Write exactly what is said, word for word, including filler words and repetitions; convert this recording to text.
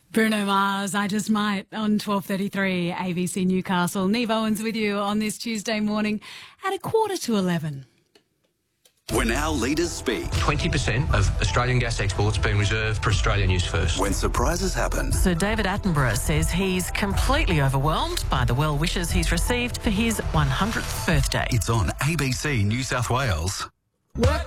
Bruno Mars, I Just Might, on twelve thirty-three A B C Newcastle. Neve Owens with you on this Tuesday morning at a quarter to eleven. When our leaders speak. twenty percent of Australian gas exports being reserved for Australian use first. When surprises happen. Sir David Attenborough says he's completely overwhelmed by the well wishes he's received for his one hundredth birthday. It's on A B C New South Wales. Work